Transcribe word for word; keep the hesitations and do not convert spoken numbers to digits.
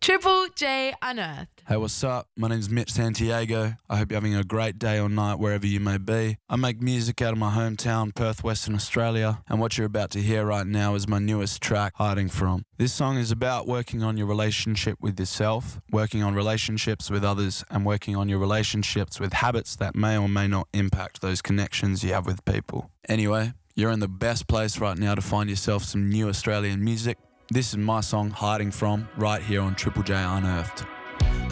Triple J Unearthed. Hey, what's up? My name's Mitch Santiago. I hope you're having a great day or night wherever you may be. I make music out of my hometown, Perth, Western Australia, and what you're about to hear right now is my newest track, Hiding From. This song is about working on your relationship with yourself, working on relationships with others, and working on your relationships with habits that may or may not impact those connections you have with people. Anyway, you're in the best place right now to find yourself some new Australian music. This is my song, Hiding From, right here on Triple J Unearthed.